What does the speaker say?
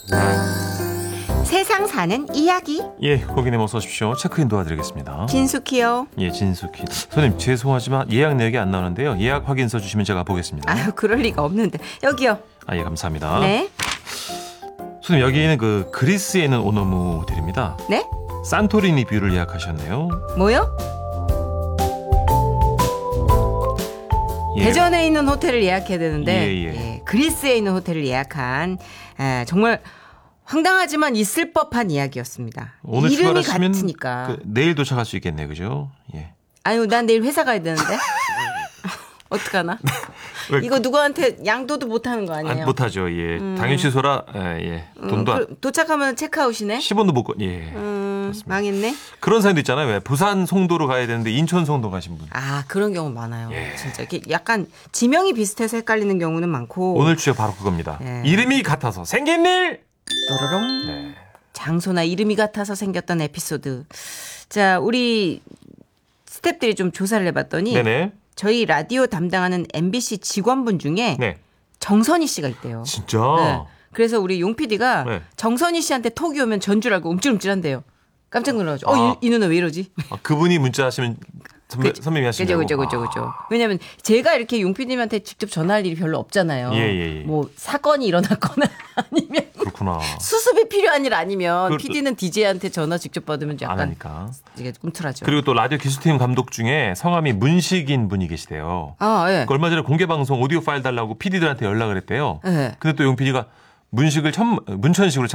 세상 사는 이야기. 예, 고객님 어서 오십시오. 체크인 도와드리겠습니다. 진숙이요. 예, 진숙이. 손님 죄송하지만 예약 내역이 안 나오는데요. 예약 확인서 주시면 제가 보겠습니다. 아유, 그럴 리가 없는데. 여기요. 아, 예, 감사합니다. 네. 손님 여기는 그 그리스에 있는 오너무 호텔입니다. 네? 산토리니 뷰를 예약하셨네요. 뭐요? 예. 대전에 있는 호텔을 예약해야 되는데 예. 그리스에 있는 호텔을 예약한 정말 황당하지만 있을 법한 이야기였습니다. 오늘 이름이 출발하시면 같으니까. 내일 도착할 수 있겠네요, 그죠? 예. 아유, 난 내일 회사 가야 되는데. 어떡하나? 이거 누구한테 양도도 못하는 거 아니에요? 못하죠. 예. 당일 취소라 돈도 도착하면 체크아웃이네. 10원도 못 거. 예. 망했네. 그런 사람도 있잖아요. 왜 부산 송도로 가야 되는데 인천 송도 가신 분. 아, 그런 경우 많아요. 예. 진짜 이렇게 약간 지명이 비슷해서 헷갈리는 경우는 많고. 오늘 주제 바로 그겁니다. 예. 이름이 같아서 생긴 일. 또로롱. 네. 장소나 이름이 같아서 생겼던 에피소드. 자, 우리 스태프들이 좀 조사를 해봤더니 네네. 저희 라디오 담당하는 MBC 직원분 중에 네. 정선희 씨가 있대요. 진짜. 네. 그래서 우리 용 PD가 네. 정선희 씨한테 톡이 오면 전줄 알고 움찔움찔한대요. 깜짝 놀라가지고 아. 이 누나 왜 이러지? 그분이 문자 하시면 선배님이 하시면 그죠. 왜냐면 제가 이렇게 용 PD님한테 직접 전화할 일이 별로 없잖아요. 예. 뭐 사건이 일어났거나 아니면 그렇구나. 수습이 필요한 일 아니면 그걸 PD는 DJ한테 전화 직접 받으면 안 약간 하니까. 이게 꿈틀하죠. 그리고 또 라디오 기술팀 감독 중에 성함이 문식인 분이 계시대요. 아, 예. 그 얼마 전에 공개 방송 오디오 파일 달라고 PD들한테 연락을 했대요. 예. 근데 또 용 PD가 문천식으로